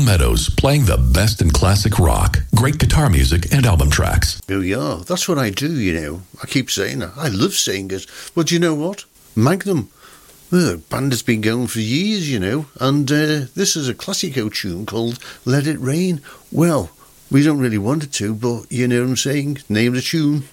Meadows, playing the best in classic rock, great guitar music, and album tracks. Oh yeah, that's what I do, you know. I keep saying that. I love saying it. But you know what? Magnum. The band has been going for years, you know, and this is a classico tune called Let It Rain. Well, we don't really want it to, but you know what I'm saying? Name the tune.